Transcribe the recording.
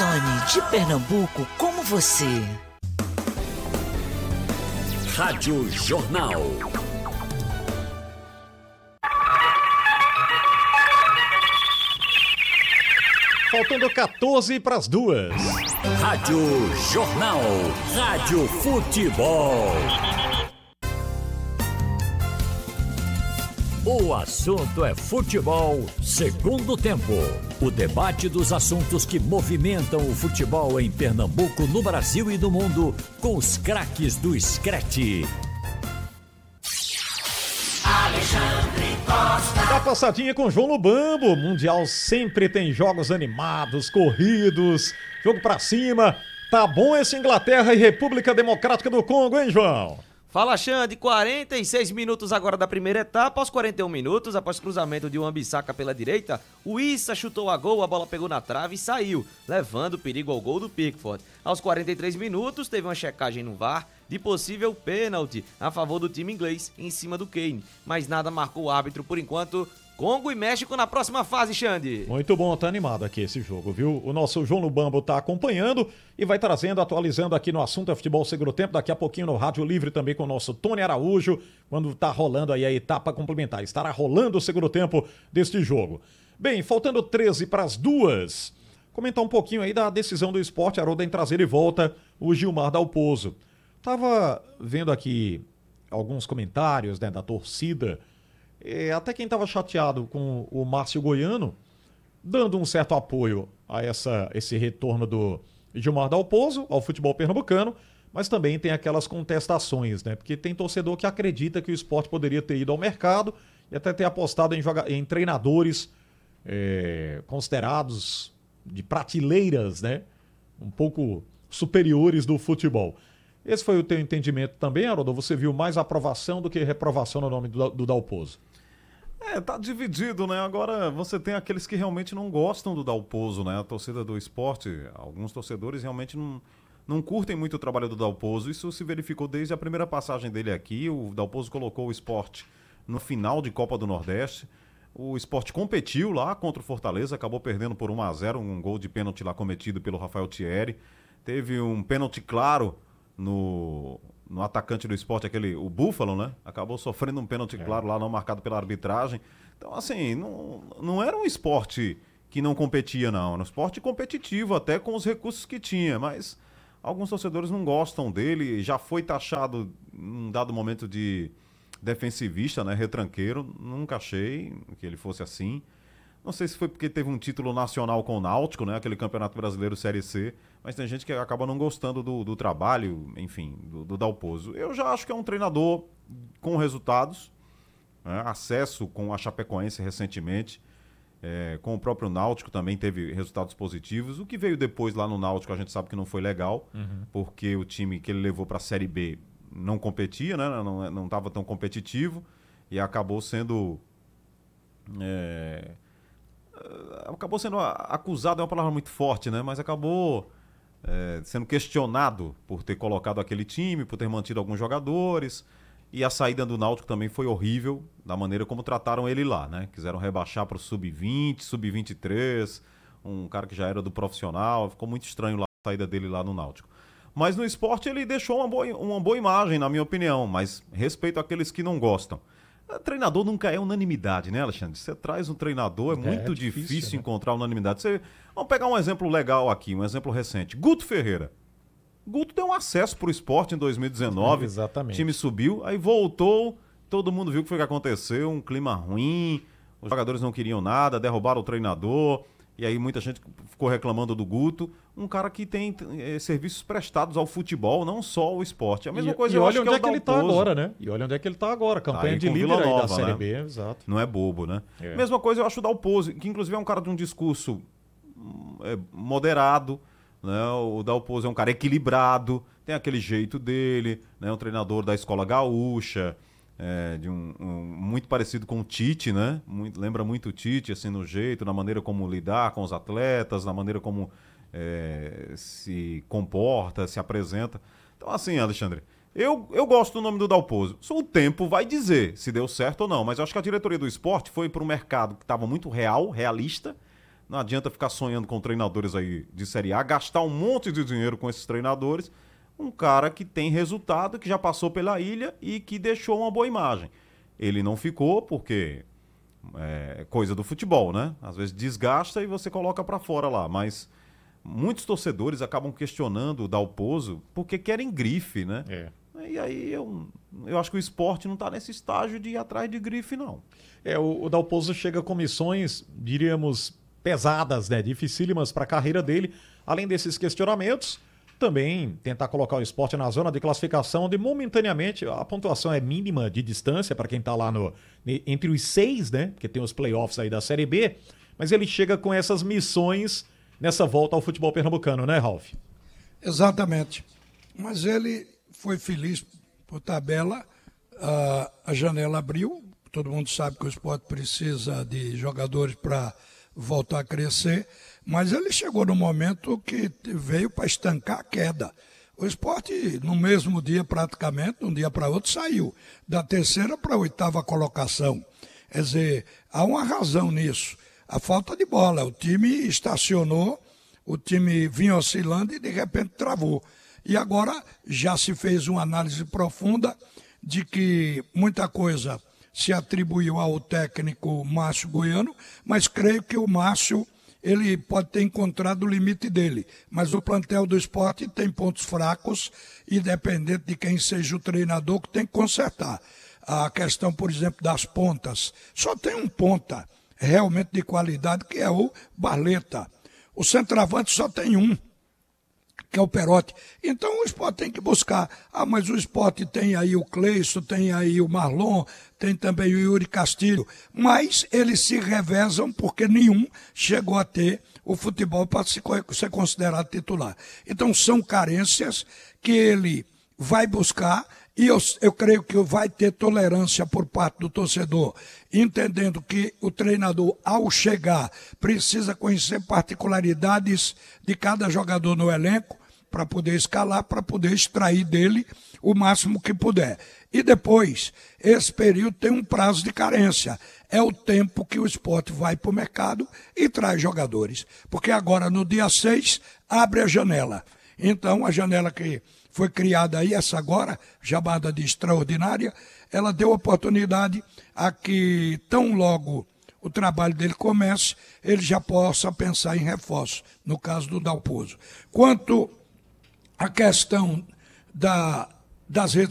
Tony, de Pernambuco, como você. Rádio Jornal. Faltando 14 para as 2. Rádio Jornal. Rádio Futebol. O assunto é futebol, segundo tempo. O debate dos assuntos que movimentam o futebol em Pernambuco, no Brasil e no mundo, com os craques do Screte. Alexandre Costa. Dá passadinha com João Lubambo. Mundial sempre tem jogos animados, corridos, jogo pra cima. Tá bom esse Inglaterra e República Democrática do Congo, hein, João? Fala, Xande, 46 minutos agora da primeira etapa. Aos 41 minutos, após cruzamento de Wan-Bissaka pela direita, o Issa chutou a gol, a bola pegou na trave e saiu, levando perigo ao gol do Pickford. Aos 43 minutos, teve uma checagem no VAR de possível pênalti a favor do time inglês em cima do Kane, mas nada marcou o árbitro por enquanto. Congo e México na próxima fase, Xande. Muito bom, tá animado aqui esse jogo, viu? O nosso João Lubambo tá acompanhando e vai trazendo, atualizando aqui no assunto é futebol segundo tempo, daqui a pouquinho no Rádio Livre também com o nosso Tony Araújo, quando tá rolando aí a etapa complementar. Estará rolando o segundo tempo deste jogo. Bem, faltando 13 para as 2, comentar um pouquinho aí da decisão do Sport, Haroldo, em trazer de volta o Gilmar Dalpozo. Tava vendo aqui alguns comentários, né, da torcida. Até quem estava chateado com o Márcio Goiano, dando um certo apoio a esse retorno do Gilmar Dalpozo ao futebol pernambucano, mas também tem aquelas contestações, né? Porque tem torcedor que acredita que o Sport poderia ter ido ao mercado e até ter apostado em treinadores considerados de prateleiras, né? Um pouco superiores do futebol. Esse foi o teu entendimento também, Haroldo? Você viu mais aprovação do que reprovação no nome do Dalpozo? Tá dividido, né? Agora você tem aqueles que realmente não gostam do Dalpozo, né? A torcida do Sport, alguns torcedores realmente não curtem muito o trabalho do Dalpozo. Isso se verificou desde a primeira passagem dele aqui. O Dalpozo colocou o Sport no final de Copa do Nordeste. O Sport competiu lá contra o Fortaleza, acabou perdendo por 1-0, um gol de pênalti lá cometido pelo Rafael Thierry. Teve um pênalti claro no atacante do Sport, o Búfalo, né? Acabou sofrendo um pênalti claro lá, não marcado pela arbitragem. Então, assim, não era um esporte que não competia, não. Era um esporte competitivo, até com os recursos que tinha, mas alguns torcedores não gostam dele. Já foi taxado, num dado momento, de defensivista, né? Retranqueiro. Nunca achei que ele fosse assim. Não sei se foi porque teve um título nacional com o Náutico, né? Aquele Campeonato Brasileiro Série C, mas tem gente que acaba não gostando do trabalho, enfim, do Dalpozo. Eu já acho que é um treinador com resultados, né? Acesso com a Chapecoense recentemente, com o próprio Náutico também teve resultados positivos. O que veio depois lá no Náutico a gente sabe que não foi legal, porque o time que ele levou para a Série B não competia, né? Não estava tão competitivo e acabou sendo... acabou sendo acusado, é uma palavra muito forte, né? Mas acabou sendo questionado por ter colocado aquele time, por ter mantido alguns jogadores. E a saída do Náutico também foi horrível, da maneira como trataram ele lá, né? Quiseram rebaixar para o sub-20, sub-23, um cara que já era do profissional. Ficou muito estranho lá a saída dele lá no Náutico. Mas no Sport ele deixou uma boa imagem, na minha opinião. Mas respeito àqueles que não gostam. Treinador nunca é unanimidade, né, Alexandre? Você traz um treinador, é muito difícil, né? Encontrar unanimidade. Vamos pegar um exemplo legal aqui, um exemplo recente. Guto Ferreira. Guto deu um acesso pro Sport em 2019. Exatamente. O time subiu, aí voltou, todo mundo viu o que foi que aconteceu, um clima ruim, os jogadores não queriam nada, derrubaram o treinador, e aí muita gente ficou reclamando do Guto. Um cara que tem serviços prestados ao futebol, não só ao esporte. A mesma coisa, e eu olha acho onde que é que ele tá agora, né? E olha onde é que ele tá agora, campanha de líder aí da Série B, exato. Não é bobo, né? Mesma coisa eu acho o Dalpozo, que inclusive é um cara de um discurso moderado, né? O Dalpozo é um cara equilibrado, tem aquele jeito dele, né? Um treinador da escola gaúcha, muito parecido com o Tite, né? Lembra muito o Tite, assim, no jeito, na maneira como lidar com os atletas, na maneira como se comporta, se apresenta. Então, assim, Alexandre, eu gosto do nome do Dalpozo. Só o tempo vai dizer se deu certo ou não, mas eu acho que a diretoria do Sport foi para um mercado que estava muito realista, Não adianta ficar sonhando com treinadores aí de Série A, gastar um monte de dinheiro com esses treinadores. Um cara que tem resultado, que já passou pela ilha e que deixou uma boa imagem. Ele não ficou porque é coisa do futebol, né? Às vezes desgasta e você coloca pra fora lá. Mas muitos torcedores acabam questionando o Dalpozo porque querem grife, né? E aí eu acho que o esporte não tá nesse estágio de ir atrás de grife, não. O Dalpozo chega com missões, diríamos, pesadas, né? Dificílimas para a carreira dele. Além desses questionamentos, também tentar colocar o esporte na zona de classificação, onde momentaneamente a pontuação é mínima de distância para quem está lá entre os 6, né? Porque tem os playoffs aí da Série B, mas ele chega com essas missões nessa volta ao futebol pernambucano, né, Ralf? Exatamente. Mas ele foi feliz por tabela, a janela abriu, todo mundo sabe que o esporte precisa de jogadores para voltar a crescer, mas ele chegou no momento que veio para estancar a queda. O esporte, no mesmo dia praticamente, de um dia para outro, saiu da 3ª para a 8ª colocação. Quer dizer, há uma razão nisso. A falta de bola. O time estacionou, o time vinha oscilando e de repente travou. E agora já se fez uma análise profunda de que muita coisa se atribuiu ao técnico Márcio Goiano, mas creio que o Márcio ele pode ter encontrado o limite dele. Mas o plantel do esporte tem pontos fracos, independente de quem seja o treinador, que tem que consertar. A questão, por exemplo, das pontas. Só tem um ponta realmente de qualidade, que é o Barleta. O centroavante só tem um, que é o Perotti. Então o esporte tem que buscar. Mas o esporte tem aí o Cleison, tem aí o Marlon, tem também o Yuri Castilho. Mas eles se revezam porque nenhum chegou a ter o futebol para ser considerado titular. Então são carências que ele vai buscar e eu creio que vai ter tolerância por parte do torcedor, entendendo que o treinador, ao chegar, precisa conhecer particularidades de cada jogador no elenco, para poder escalar, para poder extrair dele o máximo que puder. E depois, esse período tem um prazo de carência. É o tempo que o esporte vai para o mercado e traz jogadores. Porque agora, no dia 6, abre a janela. Então, a janela que foi criada aí, essa agora, chamada de extraordinária, ela deu oportunidade a que, tão logo o trabalho dele comece, ele já possa pensar em reforço, no caso do Dalpozo. Quanto a questão das redes